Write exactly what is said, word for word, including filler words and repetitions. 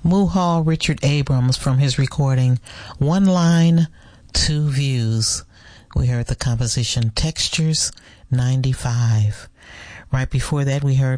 Muhal Richard Abrams from his recording One Line, Two Views. We heard the composition Textures ninety-five. Right before that, we heard